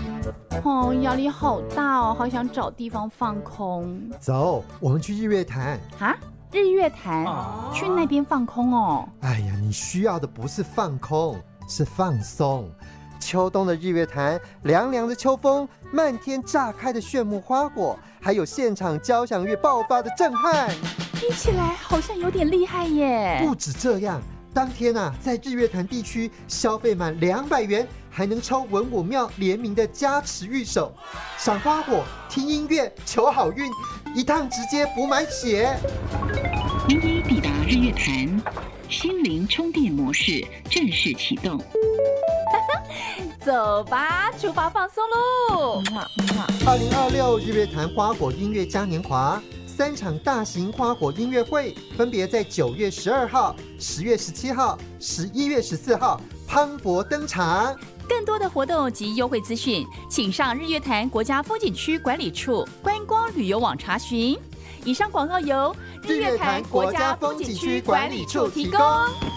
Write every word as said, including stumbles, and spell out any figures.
哦，压力好大哦，好想找地方放空。 走，我们去日月潭。 哈，日月潭， 啊去那边放空哦。 哎呀，你需要的不是放空，是放松。秋冬的日月潭，凉凉的秋风，漫天炸开的炫目花果，还有现场交响乐爆发的震撼。 听起来好像有点厉害耶。 不止这样，当天啊，在日月潭地区消费满两百元，还能抽文武庙联名的加持御守，赏花火、听音乐、求好运，一趟直接补满血。 您已抵达日月潭，心灵充电模式正式启动。 走吧，出发放松喽！ 二零二六日月潭花火音乐嘉年华，三场大型花火音乐会，分别在九月十二号、十月十七号、十一月十四号磅礴登场。 更多的活动及优惠资讯，请上日月潭国家风景区管理处观光旅游网查询。以上广告由日月潭国家风景区管理处提供。